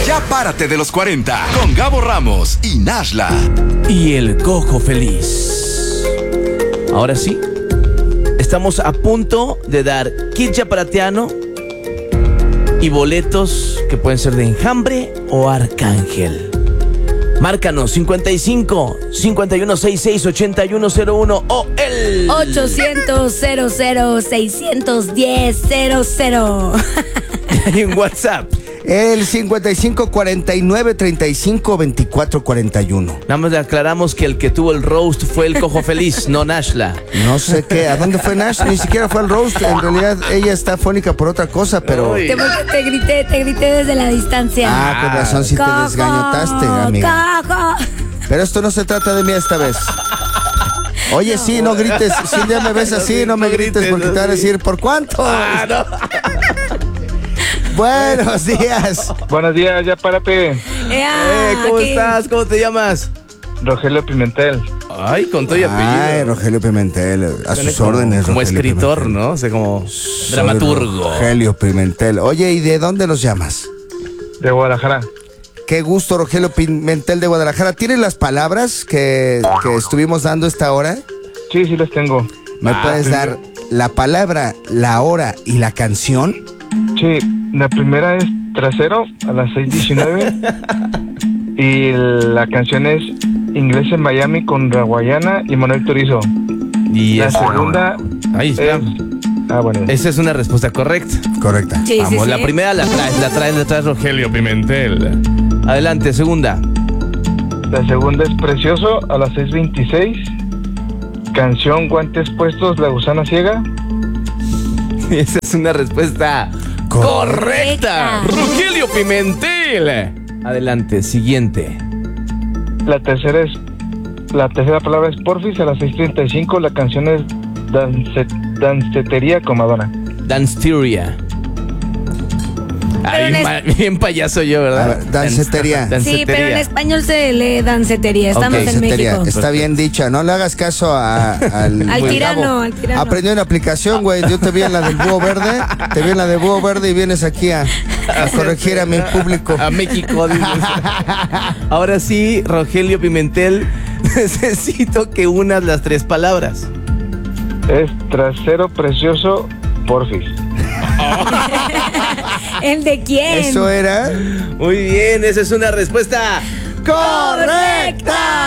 Ya párate de los 40 con Gabo Ramos y Nashla. Y el Cojo Feliz. Ahora sí, estamos a punto de dar kit yaparatiano y boletos que pueden ser de Enjambre o Arcángel. Márcanos 55 5166 8101 o el 800-00-610-00. y en WhatsApp. El 55 49 35 24 41. Nada más le aclaramos que el que tuvo el roast fue el Cojo Feliz, no Nashla. No sé qué, ¿a dónde fue Nash? Ni siquiera fue al roast. En realidad ella está fónica por otra cosa, pero... Uy. Te grité desde la distancia. Ah, con razón sí te Cojo, desgañotaste, amiga. Cojo. Pero esto no se trata de mí esta vez. Oye, sí, no grites. Si un día me ves así, no me grites porque te van a decir, ¿por cuánto? No. Buenos días. Buenos días, ya párate. ¿Cómo aquí. estás? ¿Cómo te llamas? Rogelio Pimentel. Ay, con todo y apellido. Ay, Rogelio Pimentel, a sus Como- órdenes. Como Rogelio escritor, Pimentel. ¿no? O sea, como Soy dramaturgo. Rogelio Pimentel. Oye, ¿y de dónde nos llamas? De Guadalajara. Qué gusto, Rogelio Pimentel de Guadalajara. ¿Tienes las palabras que estuvimos dando esta hora? Sí, sí las tengo. ¿Me puedes dar la palabra, la hora y la canción? Sí, la primera es Trasero a las 6:19 y la canción es Inglés en Miami con Raguayana y Manuel Turizo. Y La esa- segunda Ahí está. es... bueno. Esa es una respuesta correcta. Correcta. Sí, Vamos, sí, la sí. primera la traes Rogelio Pimentel. Adelante, segunda. La segunda es Precioso a las 6:26. Canción Guantes Puestos, La Gusana Ciega. Esa es una respuesta correcta. Rogelio Pimentel. Adelante, siguiente. La tercera palabra es Porfis a las 6:35. La canción es Dancetería con Madonna. Dansteria. Ay, bien payaso yo, A ¿verdad? ver, dancetería. Sí, pero en español se lee dancetería. Estamos Ok, en Dancetería. México. Está bien dicha. No le hagas caso al tirano, Gabo. al tirano. Aprendió una aplicación, güey. Yo te vi en la del búho verde. Te vi en la del búho verde y vienes aquí a corregir a mi público. A México, dices. Ahora sí, Rogelio Pimentel, necesito que unas las tres palabras. Es Trasero Precioso Porfis. ¿El de quién? Eso era. Muy bien, esa es una respuesta correcta.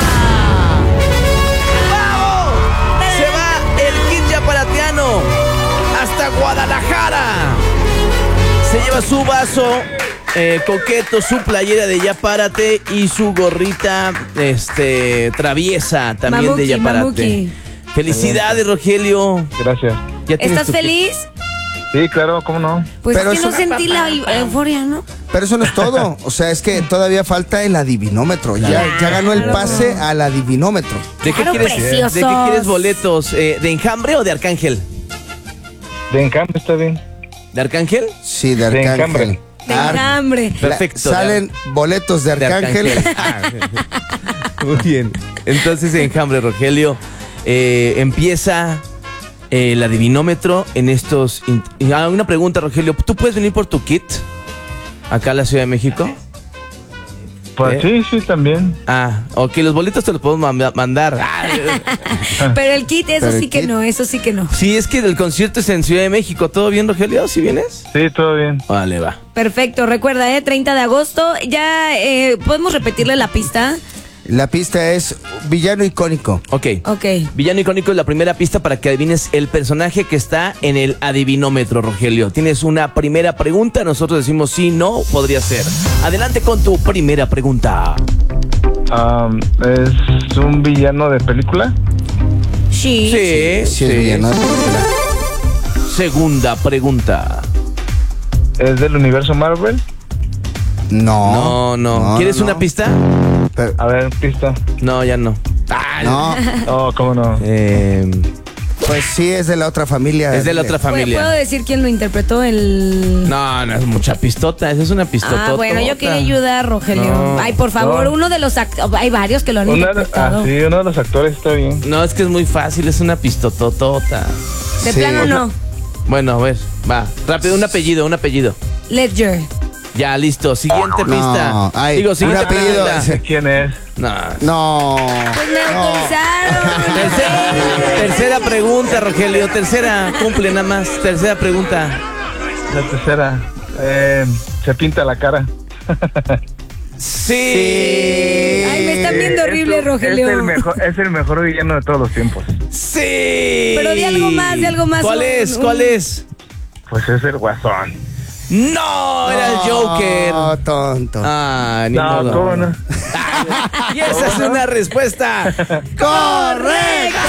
¡Bravo! Se va el kit yaparatiano hasta Guadalajara. Se lleva su vaso coqueto, su playera de Yapárate y su gorrita traviesa también Mamuki, de Yapárate. Mamuki. Felicidades, Rogelio. Gracias. Ya tienes ¿Estás tu kit. feliz? Sí, claro, ¿cómo no? Pues Pero es que no eso- sentí la euforia, ¿no? Pero eso no es todo. O sea, es que todavía falta el adivinómetro. Ya ganó el pase al adivinómetro. ¿De qué, Claro, quieres, preciosos. ¿De qué quieres boletos? ¿De Enjambre o de Arcángel? De Encambre está bien. ¿De Arcángel? Sí, de De Arcángel. Enjambre. De Enjambre. Perfecto. Salen boletos de de Arcángel. Muy bien. Entonces, Enjambre, Rogelio, empieza el adivinómetro en estos... Una pregunta, Rogelio. ¿Tú puedes venir por tu kit acá a la Ciudad de México? Pues sí, también. Ok, los boletos te los podemos mandar. Pero el kit, eso Pero el sí que kit- no, eso sí que no. Sí, es que el concierto es en Ciudad de México. ¿Todo bien, Rogelio? ¿Sí vienes? Sí, todo bien. Vale, va. Perfecto, recuerda, 30 de agosto. Ya, ¿podemos repetirle la pista? La pista es villano icónico. Ok. Ok. Villano icónico es la primera pista para que adivines el personaje que está en el adivinómetro, Rogelio. Tienes una primera pregunta, nosotros decimos sí, no, podría ser. Adelante con tu primera pregunta. ¿Es un villano de película? Sí. Sí, Sí, es villano de película. Segunda pregunta. ¿Es del universo Marvel? No. ¿Quieres no. una pista? Pero- A ver, pista. No, ya no. no, Oh, ¿cómo no? pues sí, es de la otra familia. Es de la otra ¿Puedo familia. decir quién lo interpretó? El... No, no es mucha pistota, esa es una pistota. Ah, bueno, yo quería ayudar, Rogelio. No, Ay, por favor, no. uno de los hay varios que lo han interpretado. Sí, uno de los actores está bien. No, es que es muy fácil, es una pistototota. De Sí. plano no. Bueno, a ver, va. Rápido, un apellido. Ledger. Ya, listo. Siguiente pista. Ay, Digo, siguiente un apellido. pregunta. ¿Quién es? No. No. Pues me autorizaron. Tercera pregunta, Rogelio. Tercera, cumple nada más. Tercera pregunta. La tercera. Se pinta la cara. Sí. Ay, me están viendo horrible, Rogelio. Es el mejor villano de todos los tiempos. Sí. Pero di algo más, di algo más. ¿Cuál es? ¿Cuál es? Pues es el Guasón. No, era el Joker. No, tonto. Ah, ni No, modo. ¿cómo no? Y esa es una respuesta correcta.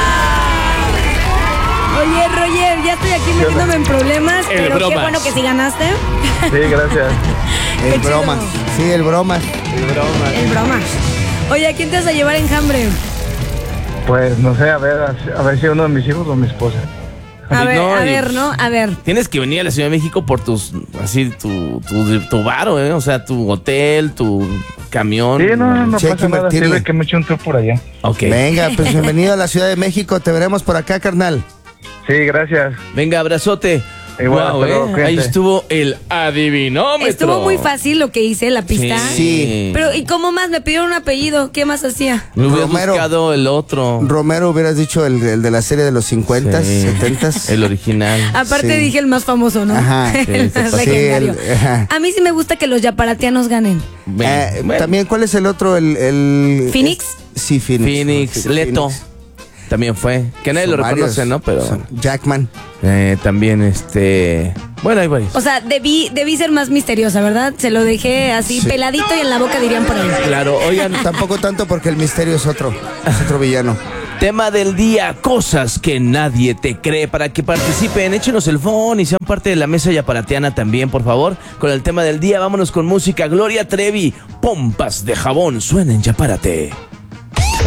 Oye, Roger, ya estoy aquí metiéndome en problemas, El pero qué bromas. bueno que sí ganaste. Sí, gracias. El Qué chido. broma. Sí, el broma. El broma. Oye, ¿a quién te vas a llevar enjambre? Pues no sé, a ver si uno de mis hijos o mi esposa. A ver, No, a y- ver, ¿no? A ver. Tienes que venir a la Ciudad de México por tus, así, tu varo, ¿eh? O sea, tu hotel, tu camión. Sí, no Sí, hay que pasa nada. invertirle. Sirve que me eche un tour por allá. Ok. Venga, pues bienvenido a la Ciudad de México. Te veremos por acá, carnal. Sí, gracias. Venga, abrazote. Igual, hasta luego, Ahí cuídate. estuvo el adivinómetro. Estuvo muy fácil lo que hice, la pista. Sí. Pero, ¿y cómo más? Me pidieron un apellido. ¿Qué más hacía? Me hubieras Romero. buscado el otro. Romero, hubieras dicho el de la serie de los 50s, Sí. 70s. El original. Aparte Sí. dije el más famoso, ¿no? Ajá. El Sí, más sí, legendario. ajá. A mí sí me gusta que los yaparatianos ganen. Bueno. También, ¿cuál es el otro? El ¿Phoenix? Sí, Phoenix. Phoenix, Sí, Leto. Phoenix. También fue. Que nadie Son lo varios. reconoce, ¿no? Pero Son Jackman. también bueno, hay varios. O sea, debí ser más misteriosa, ¿verdad? Se lo dejé así Sí. peladito y en la boca dirían por ahí. Claro, oigan, Tampoco tanto porque el misterio es otro villano. tema del día, cosas que nadie te cree. Para que participen, échenos el phone y sean parte de la mesa yaparatiana también, por favor. Con el tema del día, vámonos con música. Gloria Trevi, pompas de jabón, suena en Yapárate.